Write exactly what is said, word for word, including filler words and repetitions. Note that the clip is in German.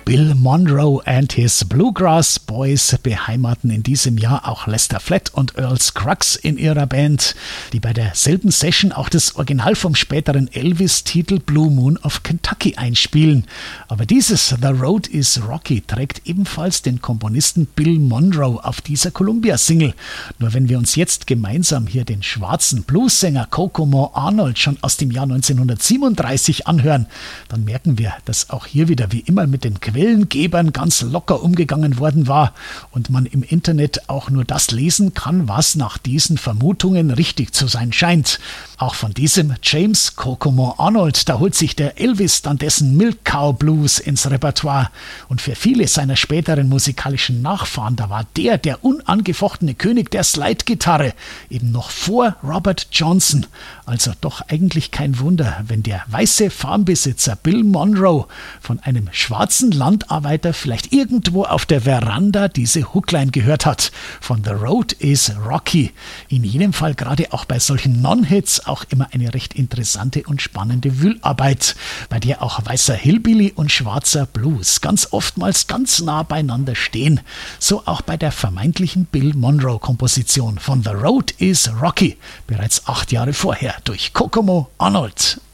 Bill Monroe and his Bluegrass Boys beheimaten in diesem Jahr auch Lester Flatt und Earl Scruggs in ihrer Band, die bei derselben Session auch das Original vom späteren Elvis-Titel Blue Moon of Kentucky einspielen. Aber dieses The Road is Rocky trägt ebenfalls den Komponisten Bill Monroe auf dieser Columbia-Single. Nur wenn wir uns jetzt gemeinsam hier den schwarzen Bluessänger Kokomo Arnold schon aus dem Jahr neunzehnhundertsiebenunddreißig anhören, dann merken wir, dass auch hier wieder wie immer mit den Quellengebern ganz locker umgegangen worden war und man im Internet auch nur das lesen kann, was nach diesen Vermutungen richtig zu sein scheint. Auch von diesem James Kokomo Arnold, da holt sich der Elvis dann dessen Milk Cow Blues ins Repertoire. Und für viele seiner späteren musikalischen Nachfahren, da war der der unangefochtene König der Slide-Gitarre, eben noch vor Robert Johnson. Also doch eigentlich kein Wunder, wenn der weiße Farmbesitzer Bill Monroe von einem schwarzen Landarbeiter vielleicht irgendwo auf der Veranda diese Hookline gehört hat. Von The Road is Rocky. In jedem Fall gerade auch bei solchen Non-Hits auch immer eine recht interessante und spannende Wühlarbeit, bei der auch weißer Hillbilly und schwarzer Blues ganz oftmals ganz nah beieinander stehen. So auch bei der vermeintlichen Bill Monroe-Komposition von The Road is Rocky, bereits acht Jahre vorher durch Kokomo Arnold.